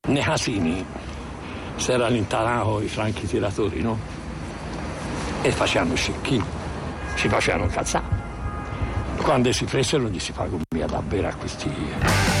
nei casini si erano intanati i franchi tiratori, no? E facevano scicchi, si facevano cazzare. Quando si presero gli si pagò via da bere a questi